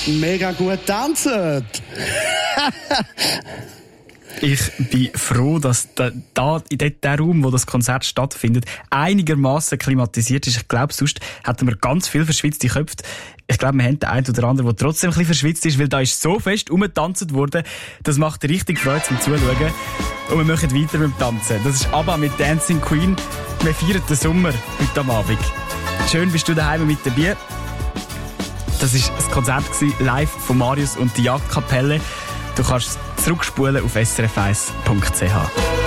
mega gut tanzen. Ich bin froh, dass da in dem Raum, wo das Konzert stattfindet, einigermaßen klimatisiert ist. Ich glaube, sonst hätten wir ganz viel verschwitzte Köpfe. Ich glaube, wir haben den einen oder anderen, der trotzdem ein bisschen verschwitzt ist, weil da ist so fest umgetanzt worden. Das macht richtig Freude zum Zuschauen. Und wir machen weiter mit dem Tanzen. Das ist ABBA mit Dancing Queen. Wir feiern den Sommer heute am Abend. Schön bist du daheim mit dabei. Das war das Konzert live von Marius und die Jagdkapelle. Du kannst zurückspulen auf srf1.ch.